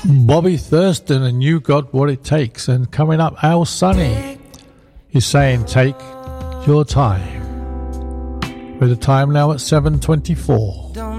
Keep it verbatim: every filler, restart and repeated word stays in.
Bobby Thurston and You Got What It Takes. And coming up, Al Sunny is saying take your time. With the time now at seven twenty-four.